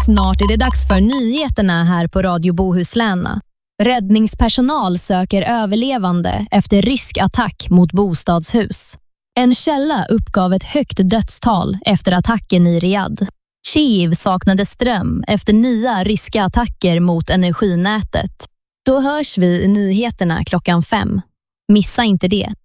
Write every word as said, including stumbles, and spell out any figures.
Snart är det dags för nyheterna här på Radio Bohuslän. Räddningspersonal söker överlevande efter rysk attack mot bostadshus. En källa uppgav ett högt dödstal efter attacken i Riyadh. Kiev saknade ström efter nya ryska attacker mot energinätet. Då hörs vi i nyheterna klockan fem. Missa inte det.